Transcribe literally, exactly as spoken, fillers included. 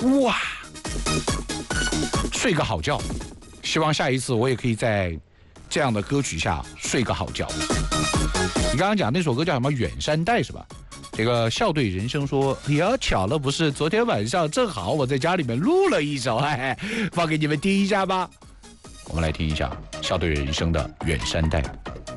哇，睡个好觉。希望下一次我也可以在这样的歌曲下睡个好觉。你刚刚讲那首歌叫什么？远山黛是吧？这个校对人生说：“哎呀，巧了，不是昨天晚上正好我在家里面录了一首，哎，放给你们听一下吧。”我们来听一下校对人生的《远山黛》。